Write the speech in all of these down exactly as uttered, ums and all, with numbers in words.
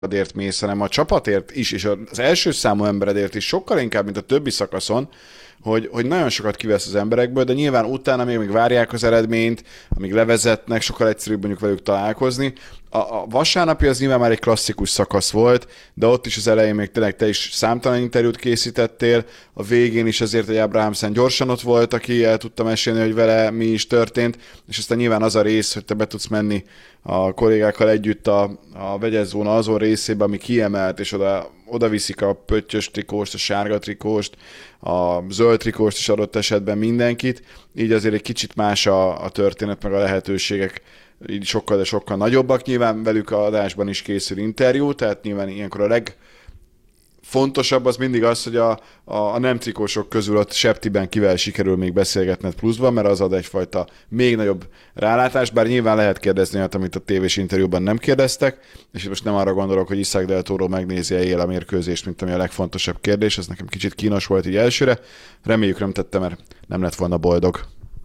adért mész, hanem a csapatért is, és az első számú emberedért is sokkal inkább, mint a többi szakaszon, hogy, hogy nagyon sokat kivesz az emberekből, de nyilván utána még, még várják az eredményt, amíg levezetnek, sokkal egyszerűbb mondjuk velük találkozni. A, a vasárnapi az nyilván már egy klasszikus szakasz volt, de ott is az elején még tényleg te is számtalan interjút készítettél, a végén is azért egy Abrahamsen gyorsan ott volt, aki el tudta mesélni, hogy vele mi is történt, és aztán nyilván az a rész, hogy te be tudsz menni a kollégákkal együtt a, a vegyes zóna azon részébe, ami kiemelt, és oda, oda viszik a pöttyös trikóst, a sárga trikóst, a zöld trikóst is adott esetben mindenkit, így azért egy kicsit más a, a történet, meg a lehetőségek így sokkal, de sokkal nagyobbak. Nyilván velük a adásban is készül interjú, tehát nyilván ilyenkor a leg fontosabb az mindig az, hogy a, a, a nem trikósok közül ott septiben kivel sikerül még beszélgetned pluszban, mert az ad egyfajta még nagyobb rálátást, bár nyilván lehet kérdezni olyat, amit a tévés interjúban nem kérdeztek, és most nem arra gondolok, hogy Isaac Del Toro megnézi él a mérkőzést, mint ami a legfontosabb kérdés, ez nekem kicsit kínos volt így elsőre, reméljük nem tette, mert nem lett volna boldog.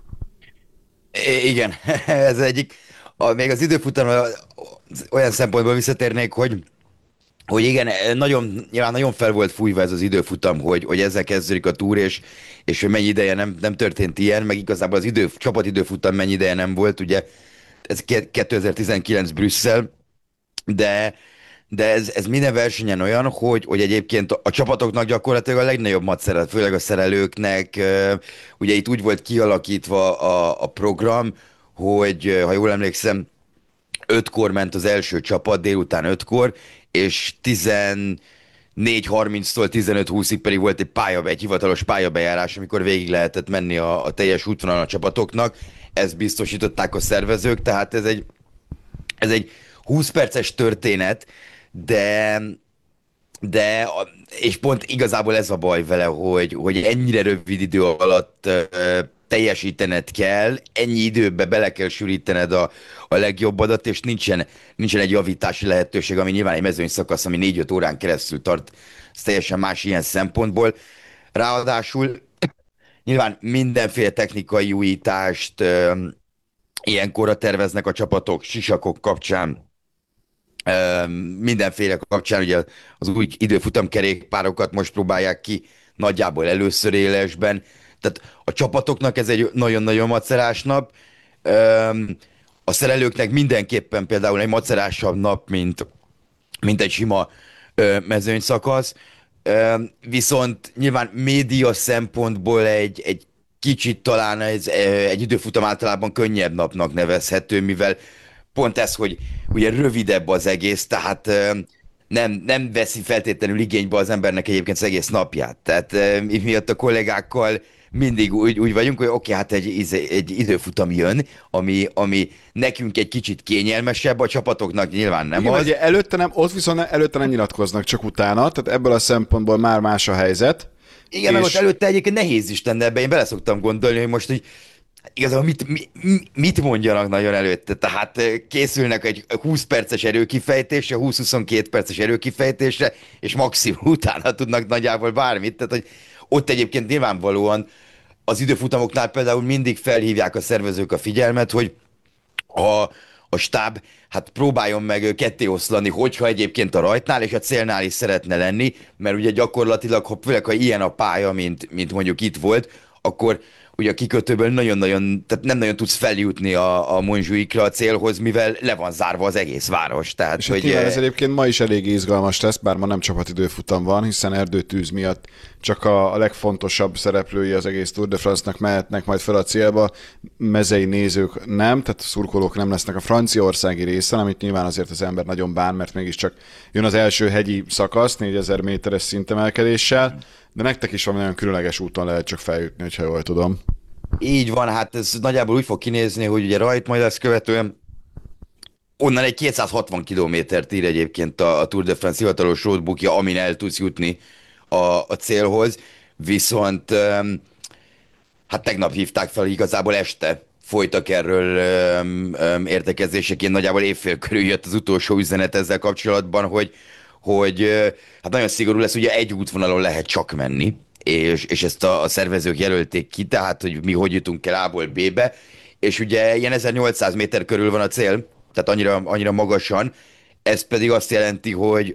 I- Igen, ez egyik. A, még az időfutam olyan szempontból visszatérnék, hogy hogy igen, nagyon, nyilván nagyon fel volt fújva ez az időfutam, hogy, hogy ezzel kezdődik a túr, és, és hogy mennyi ideje nem, nem történt ilyen, meg igazából az idő, csapatidőfutam mennyi ideje nem volt, ugye ez kétezer-tizenkilenc Brüsszel, de, de ez, ez minden versenyen olyan, hogy, hogy egyébként a csapatoknak gyakorlatilag a legnagyobb macera, főleg a szerelőknek, ugye itt úgy volt kialakítva a, a program, hogy ha jól emlékszem, ötkor ment az első csapat, délután ötkor, és tizennégy harminctól tizenöt húszig pedig volt egy pálya, egy hivatalos pályabejárás, amikor végig lehetett menni a, a teljes útvonalon a csapatoknak. Ezt biztosították a szervezők, tehát ez egy, ez egy húsz perces történet, de de, a- és pont igazából ez a baj vele, hogy, hogy ennyire rövid idő alatt ö, teljesítened kell, ennyi időbe bele kell sűrítened a, a legjobbadat, és nincsen, nincsen egy javítási lehetőség, ami nyilván egy mezőny szakasz, ami négy-öt órán keresztül tart, ez teljesen más ilyen szempontból. Ráadásul nyilván mindenféle technikai újítást ö, ilyenkorra terveznek a csapatok, sisakok kapcsán, Ö, mindenféle kapcsán, ugye az új időfutam kerékpárokat most próbálják ki nagyjából először élesben. Tehát a csapatoknak ez egy nagyon-nagyon macerás nap. Ö, a szerelőknek mindenképpen például egy macerásabb nap, mint, mint egy sima ö, mezőnyszakasz. Ö, viszont nyilván média szempontból egy, egy kicsit talán ez, ö, egy időfutam általában könnyebb napnak nevezhető, mivel pont ez, hogy ugye rövidebb az egész, tehát ö, nem, nem veszi feltétlenül igénybe az embernek egyébként az egész napját. Tehát ö, így miatt a kollégákkal mindig úgy, úgy vagyunk, hogy oké, hát egy, izé- egy időfutam jön, ami, ami nekünk egy kicsit kényelmesebb, a csapatoknak nyilván nem Igen, az. ugye előtte nem, ott viszont előtte nem nyilatkoznak, csak utána, tehát ebből a szempontból már más a helyzet, Igen, meg ott és előtte egyébként nehéz is lenne ebbe, én bele szoktam gondolni, hogy most, hogy igazából mit, mi, mi- mit mondjanak nagyon előtte. Tehát eh, készülnek egy húsz perces erőkifejtésre, húsz-huszonkettő perces erőkifejtésre, és maximum utána tudnak nagyjából bármit. Tehát, hogy ott egyébként nyilvánvalóan az időfutamoknál például mindig felhívják a szervezők a figyelmet, hogy a, a stáb hát próbáljon meg ketté oszlani, hogyha egyébként a rajtnál és a célnál is szeretne lenni, mert ugye gyakorlatilag, ha, főleg ha ilyen a pálya, mint, mint mondjuk itt volt, akkor ugye a kikötőből nagyon-nagyon, tehát nem nagyon tudsz feljutni a, a Montjuïcra a célhoz, mivel le van zárva az egész város. Tehát, És hát hogy nyilván ez eh, egyébként ma is elég izgalmas lesz, bár ma nem csapatidőfutam van, hiszen erdőtűz miatt csak a, a legfontosabb szereplői az egész Tour de France-nak mehetnek majd fel a célba, mezei nézők nem, tehát a szurkolók nem lesznek a franciaországi részen, amit nyilván azért az ember nagyon bán, mert mégiscsak jön az első hegyi szakasz, négyezer méteres szintemelkedéssel, de nektek is van nagyon különleges úton lehet csak feljutni, hogyha jól tudom. így van, hát ez nagyjából úgy fog kinézni, hogy ugye rajt majd ezt követően onnan egy kétszázhatvan kilométert ír egyébként a, a Tour de France hivatalos roadbookja, amin el tudsz jutni a, a célhoz, viszont öm, hát tegnap hívták fel, igazából este folytak erről öm, öm, értekezéseként, nagyjából évfél körül jött az utolsó üzenet ezzel kapcsolatban, hogy, hogy ö, hát nagyon szigorú lesz, ugye egy útvonalon lehet csak menni, és, és ezt a, a szervezők jelölték ki, tehát hogy mi hogy jutunk el A-ból B-be, és ugye ilyen ezernyolcszáz méter körül van a cél, tehát annyira, annyira magasan, ez pedig azt jelenti, hogy